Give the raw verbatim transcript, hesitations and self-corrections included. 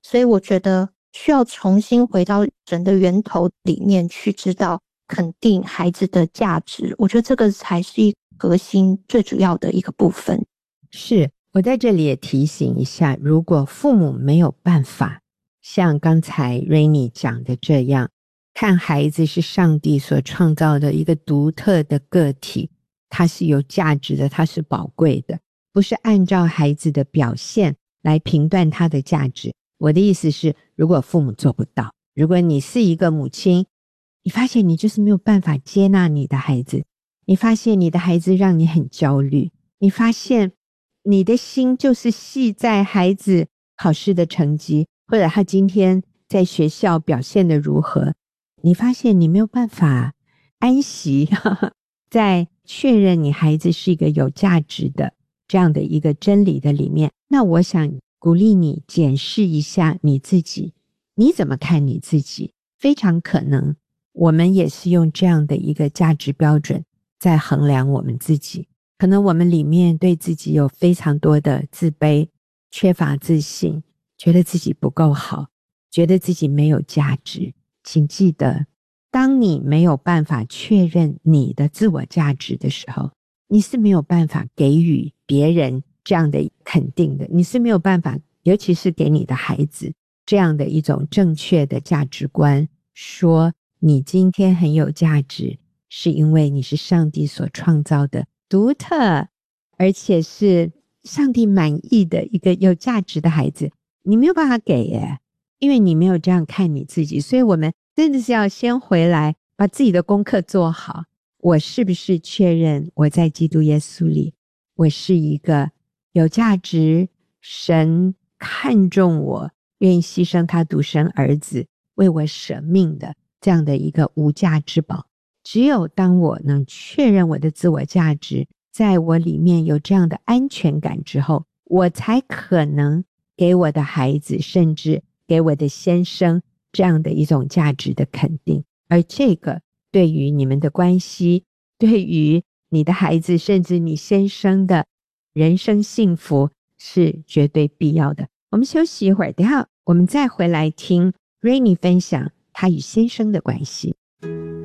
所以我觉得需要重新回到人的源头里面去知道肯定孩子的价值，我觉得这个才是一个核心最主要的一个部分。 是，我在这里也提醒一下，如果父母没有办法像刚才 Rainy 讲的这样，看孩子是上帝所创造的一个独特的个体，他是有价值的，他是宝贵的，不是按照孩子的表现来评断他的价值。我的意思是，如果父母做不到，如果你是一个母亲，你发现你就是没有办法接纳你的孩子，你发现你的孩子让你很焦虑，你发现你的心就是系在孩子考试的成绩，或者他今天在学校表现得如何，你发现你没有办法安息呵呵在确认你孩子是一个有价值的这样的一个真理的里面，那我想鼓励你检视一下你自己，你怎么看你自己？非常可能我们也是用这样的一个价值标准在衡量我们自己，可能我们里面对自己有非常多的自卑，缺乏自信，觉得自己不够好，觉得自己没有价值。请记得，当你没有办法确认你的自我价值的时候，你是没有办法给予别人这样的肯定的，你是没有办法，尤其是给你的孩子这样的一种正确的价值观，说你今天很有价值，是因为你是上帝所创造的独特，而且是上帝满意的一个有价值的孩子，你没有办法给耶，因为你没有这样看你自己。所以我们真的是要先回来把自己的功课做好，我是不是确认我在基督耶稣里，我是一个有价值，神看重我，愿意牺牲他独生儿子为我舍命的这样的一个无价之宝。只有当我能确认我的自我价值，在我里面有这样的安全感之后，我才可能给我的孩子，甚至给我的先生这样的一种价值的肯定。而这个对于你们的关系，对于你的孩子，甚至你先生的人生幸福是绝对必要的。我们休息一会儿，等一下我们再回来听 Rainy 分享她与先生的关系。